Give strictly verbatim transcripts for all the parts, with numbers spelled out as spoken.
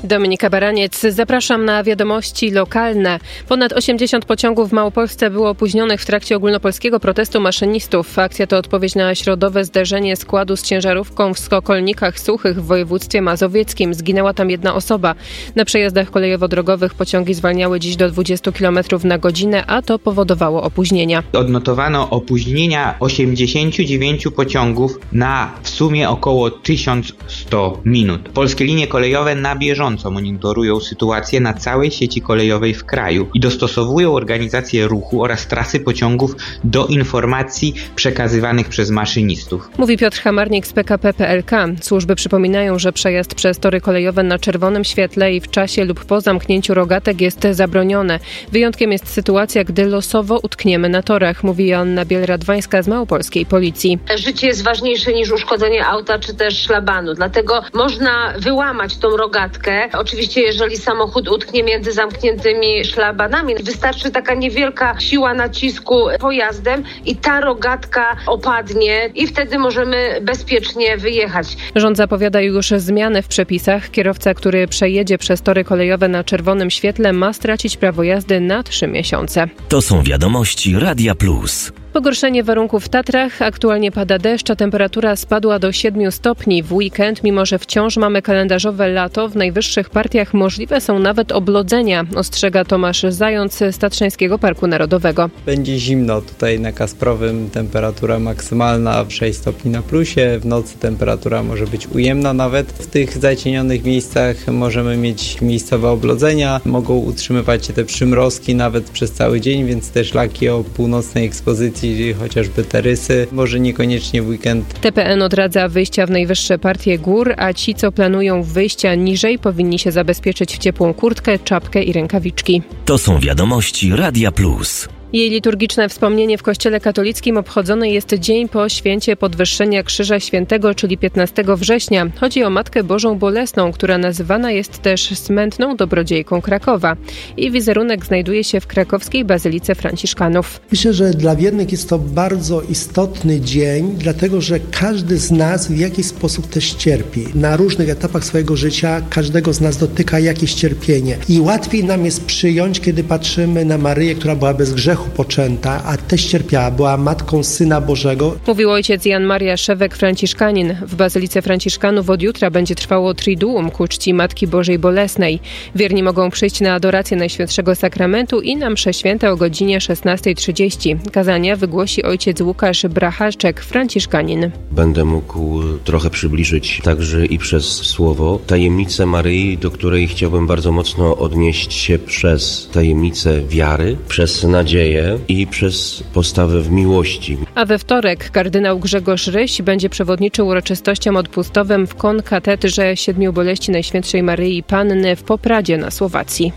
Dominika Baraniec, zapraszam na wiadomości lokalne. Ponad osiemdziesiąt pociągów w Małopolsce było opóźnionych w trakcie ogólnopolskiego protestu maszynistów. Akcja to odpowiedź na środowe zderzenie składu z ciężarówką w Sokolnikach Suchych w województwie mazowieckim. Zginęła tam jedna osoba. Na przejazdach kolejowo-drogowych pociągi zwalniały dziś do dwudziestu kilometrów na godzinę, a to powodowało opóźnienia. Odnotowano opóźnienia osiemdziesięciu dziewięciu pociągów na w sumie około tysiąc sto minut. Polskie linie kolejowe na bieżąco monitorują sytuację na całej sieci kolejowej w kraju i dostosowują organizację ruchu oraz trasy pociągów do informacji przekazywanych przez maszynistów. Mówi Piotr Hamarnik z P K P kropka P L K. Służby przypominają, że przejazd przez tory kolejowe na czerwonym świetle i w czasie lub po zamknięciu rogatek jest zabronione. Wyjątkiem jest sytuacja, gdy losowo utkniemy na torach, mówi Joanna Biel-Radwańska z małopolskiej policji. Życie jest ważniejsze niż uszkodzenie auta czy też szlabanu, dlatego można wyłamać tą rogatkę. Oczywiście jeżeli samochód utknie między zamkniętymi szlabanami, wystarczy taka niewielka siła nacisku pojazdem i ta rogatka opadnie i wtedy możemy bezpiecznie wyjechać. Rząd zapowiada już zmiany w przepisach. Kierowca, który przejedzie przez tory kolejowe na czerwonym świetle, ma stracić prawo jazdy na trzy miesiące. To są wiadomości Radia Plus. Pogorszenie warunków w Tatrach, aktualnie pada deszcz, a temperatura spadła do siedmiu stopni. W weekend, mimo że wciąż mamy kalendarzowe lato, w najwyższych partiach możliwe są nawet oblodzenia, ostrzega Tomasz Zając z Tatrzańskiego Parku Narodowego. Będzie zimno, tutaj na Kasprowym temperatura maksymalna sześć stopni na plusie, w nocy temperatura może być ujemna nawet. W tych zacienionych miejscach możemy mieć miejscowe oblodzenia, mogą utrzymywać się te przymrozki nawet przez cały dzień, więc te szlaki o północnej ekspozycji, chociażby te rysy, może niekoniecznie w weekend. T P N odradza wyjścia w najwyższe partie gór, a ci, co planują wyjścia niżej, powinni się zabezpieczyć w ciepłą kurtkę, czapkę i rękawiczki. To są wiadomości Radia Plus. Jej liturgiczne wspomnienie w Kościele katolickim obchodzony jest dzień po święcie Podwyższenia Krzyża Świętego, czyli piętnastego września. Chodzi o Matkę Bożą Bolesną, która nazywana jest też smętną dobrodziejką Krakowa. Jej wizerunek znajduje się w krakowskiej Bazylice Franciszkanów. Myślę, że dla wiernych jest to bardzo istotny dzień, dlatego że każdy z nas w jakiś sposób też cierpi. Na różnych etapach swojego życia każdego z nas dotyka jakieś cierpienie. I łatwiej nam jest przyjąć, kiedy patrzymy na Maryję, która była bez grzechu poczęta, a też cierpiała, była matką Syna Bożego. Mówił ojciec Jan Maria Szewek, franciszkanin. W Bazylice Franciszkanów od jutra będzie trwało Triduum ku czci Matki Bożej Bolesnej. Wierni mogą przyjść na adorację Najświętszego Sakramentu i na msze święte o godzinie szesnasta trzydzieści. Kazania wygłosi ojciec Łukasz Brachaczek, franciszkanin. Będę mógł trochę przybliżyć także i przez słowo tajemnicę Maryi, do której chciałbym bardzo mocno odnieść się przez tajemnicę wiary, przez nadzieję i przez postawę w miłości. A we wtorek kardynał Grzegorz Ryś będzie przewodniczył uroczystościom odpustowym w konkatedrze Siedmiu Boleści Najświętszej Maryi Panny w Popradzie na Słowacji.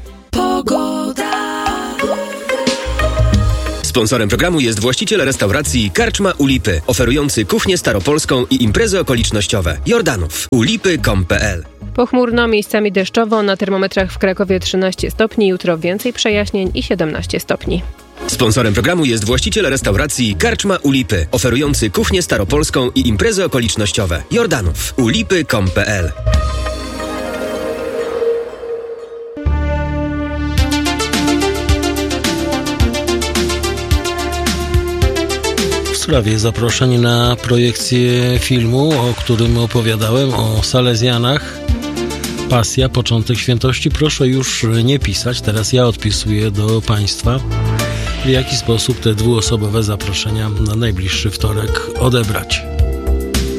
Pogoda. Sponsorem programu jest właściciel restauracji Karczma u Lipy, oferujący kuchnię staropolską i imprezy okolicznościowe. Jordanów. ulipy kropka com kropka p l. Pochmurno, miejscami deszczowo, na termometrach w Krakowie trzynaście stopni, jutro więcej przejaśnień i siedemnaście stopni. Sponsorem programu jest właściciel restauracji Karczma u Lipy, oferujący kuchnię staropolską i imprezy okolicznościowe. Jordanów. ulipy kropka com kropka p l. W sprawie zaproszeń na projekcję filmu, o którym opowiadałem, o Salezjanach, Pasja, początek świętości, proszę już nie pisać. Teraz ja odpisuję do Państwa, w jaki sposób te dwuosobowe zaproszenia na najbliższy wtorek odebrać.